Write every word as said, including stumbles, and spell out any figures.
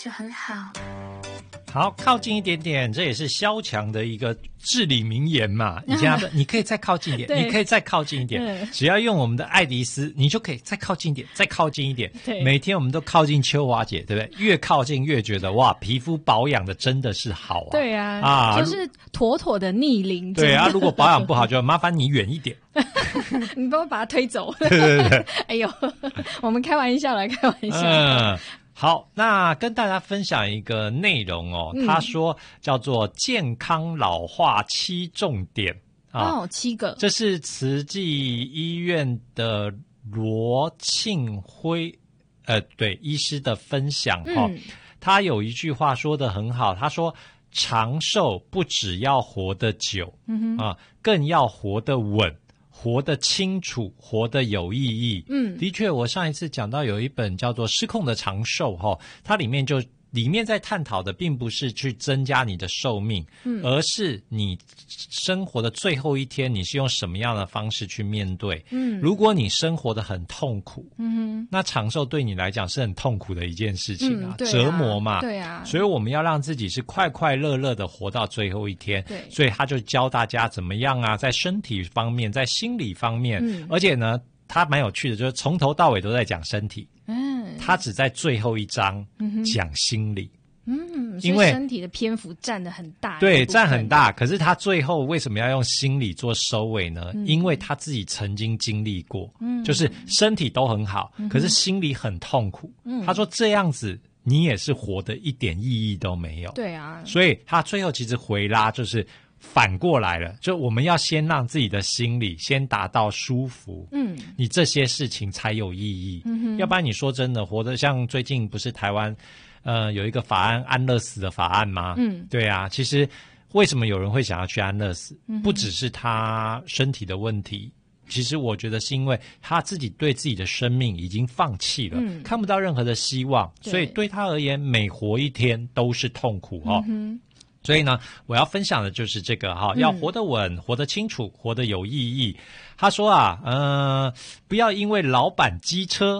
就很好。 好，靠近一点点，这也是萧强的一个至理名言嘛。你看，你可以再靠近一点，你可以再靠近一点，嗯、只要用我们的爱迪丝，你就可以再靠近一点，再靠近一点。对，每天我们都靠近秋华姐，对不对？越靠近越觉得哇，皮肤保养的真的是好啊。 对啊，啊，就是妥妥的逆龄。 对啊，如果保养不好，就麻烦你远一点。 你帮我把它推走。 对对对。 哎呦，我们开玩笑来开玩笑。 嗯。好，那跟大家分享一个内容哦，嗯、他说叫做健康老化七重点啊，哦，七个， 这是慈济医院的罗庆辉，呃，对，医师的分享哈、哦嗯。他有一句话说得很好，他说长寿不只要活得久，嗯、啊，更要活得稳。活得清楚，活得有意义。嗯，的确，我上一次讲到有一本叫做《失控的长寿》哈，它里面就里面在探讨的并不是去增加你的寿命，嗯，而是你生活的最后一天，你是用什么样的方式去面对？嗯，如果你生活得很痛苦，嗯，那长寿对你来讲是很痛苦的一件事情啊，嗯、啊折磨嘛， 对啊， 所以我们要让自己是快快乐乐的活到最后一天。对，所以他就教大家怎么样啊，在身体方面，在心理方面，嗯、而且呢，他蛮有趣的，就是从头到尾都在讲身体。嗯，他只在最后一章讲心理。 嗯，因为身体的篇幅占得很大， 对，占很大。可是他最后为什么要用心理做收尾呢？嗯、因为他自己曾经经历过，嗯，就是身体都很好，嗯、可是心里很痛苦。嗯，他说这样子你也是活得一点意义都没有。 对啊， 所以他最后其实回拉就是反过来了，就我们要先让自己的心理先达到舒服，嗯，你这些事情才有意义。嗯哼，要不然你说真的，活得像最近不是台湾，呃，有一个法案安乐死的法案吗？嗯，对啊，其实为什么有人会想要去安乐死？嗯、不只是他身体的问题，其实我觉得是因为他自己对自己的生命已经放弃了，嗯、看不到任何的希望，所以对他而言，每活一天都是痛苦哦。嗯所以呢，我要分享的就是这个哈，要活得稳，活得清楚，活得有意义。他说啊，呃，不要因为老板机车